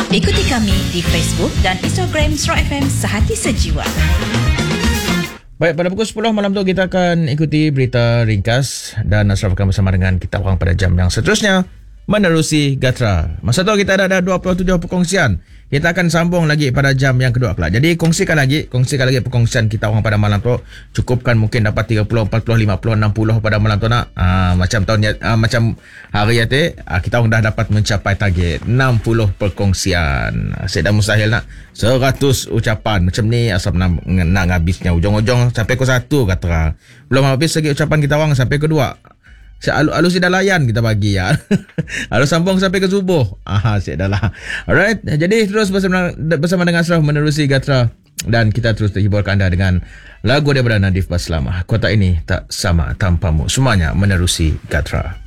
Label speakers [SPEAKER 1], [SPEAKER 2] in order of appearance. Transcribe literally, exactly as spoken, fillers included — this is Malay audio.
[SPEAKER 1] Ikuti kami di Facebook dan Instagram Astro F M Sehati Sejiwa.
[SPEAKER 2] Baik, pada pukul sepuluh malam tu kita akan ikuti berita ringkas dan Ashraf akan bersama dengan kita orang pada jam yang seterusnya menerusi Gatra. Masa tu kita ada, ada dua puluh tujuh perkongsian. Kita akan sambung lagi pada jam yang kedua kelak. Jadi kongsikan lagi, kongsikan lagi perkongsian kita orang pada malam tu. Cukupkan mungkin dapat tiga puluh, empat puluh, lima puluh, enam puluh pada malam tu nak. Aa, macam tahun aa, macam hari yati, kita orang dah dapat mencapai target enam puluh perkongsian. Saya dah mustahil nak seratus ucapan. Macam ni asal nak, nak habisnya ujung-ujung sampai ke satu Gatra. Belum habis lagi ucapan kita orang sampai ke dua. Alus dah layan kita bagi ya. Alus sambung sampai ke subuh. Aha, siap dah lah. Alright, jadi terus bersama, bersama dengan Ashraf menerusi Gatra. Dan kita terus terhiburkan anda dengan lagu daripada Nadif Baslamah. Kota ini tak sama tanpamu. Semuanya menerusi Gatra.